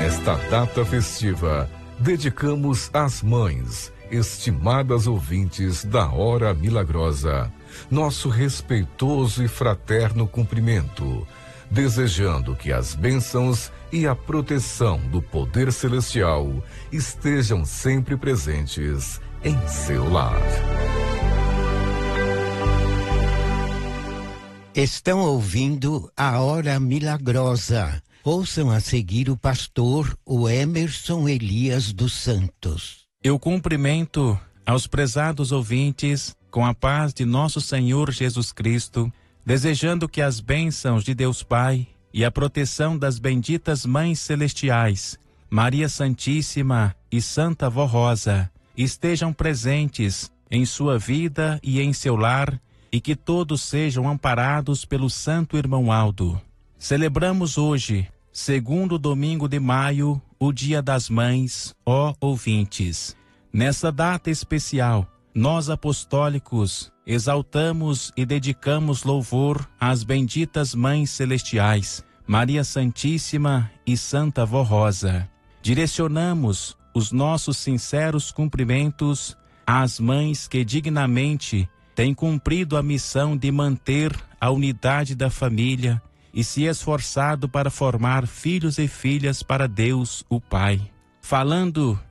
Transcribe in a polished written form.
Nesta data festiva, dedicamos às mães, estimadas ouvintes da Hora Milagrosa, nosso respeitoso e fraterno cumprimento, desejando que as bênçãos e a proteção do poder celestial estejam sempre presentes em seu lar. Estão ouvindo a Hora Milagrosa. Ouçam a seguir o pastor Emerson Elias dos Santos. Eu cumprimento aos prezados ouvintes com a paz de nosso Senhor Jesus Cristo, desejando que as bênçãos de Deus Pai e a proteção das benditas Mães Celestiais, Maria Santíssima e Santa Vó Rosa, estejam presentes em sua vida e em seu lar, e que todos sejam amparados pelo Santo Irmão Aldo. Celebramos hoje, segundo domingo de maio, o Dia das Mães, ó ouvintes. Nessa data especial, nós apostólicos exaltamos e dedicamos louvor às benditas Mães Celestiais, Maria Santíssima e Santa Vó Rosa. Direcionamos os nossos sinceros cumprimentos às mães que dignamente têm cumprido a missão de manter a unidade da família e se esforçado para formar filhos e filhas para Deus, o Pai. Falando